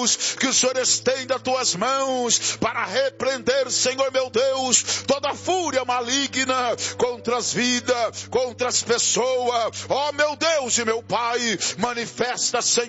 Deus, que o Senhor estenda as tuas mãos para repreender, Senhor meu Deus, toda fúria maligna contra as vidas, contra as pessoas. Ó meu Deus e meu Pai, manifesta, Senhor,